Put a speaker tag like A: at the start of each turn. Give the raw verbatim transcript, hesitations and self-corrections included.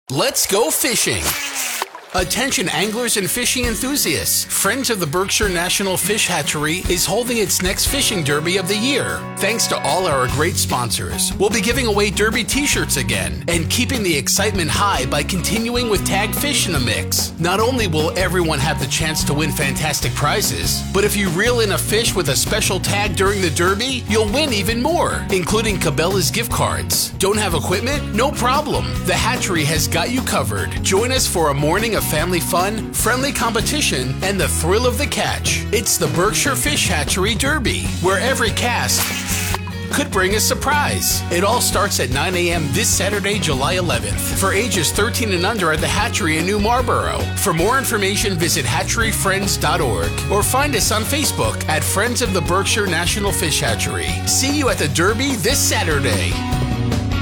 A: Let's go fishing! Attention anglers and fishing enthusiasts. Friends of the Berkshire National Fish Hatchery is holding its next fishing derby of the year. Thanks to all our great sponsors, we'll be giving away derby t-shirts again and keeping the excitement high by continuing with tagged fish in the mix. Not only will everyone have the chance to win fantastic prizes, but if you reel in a fish with a special tag during the derby, you'll win even more, including Cabela's gift cards. Don't have equipment? No problem. The hatchery has got you covered. Join us for a morning of family fun, friendly competition, and the thrill of the catch. It's the Berkshire Fish Hatchery Derby, where every cast could bring a surprise. It all starts at nine a.m. this Saturday, July eleventh, for ages thirteen and under at the hatchery in New Marlboro. For more information, visit hatchery friends dot org or find us on Facebook at Friends of the Berkshire National Fish Hatchery. See you at the Derby this Saturday.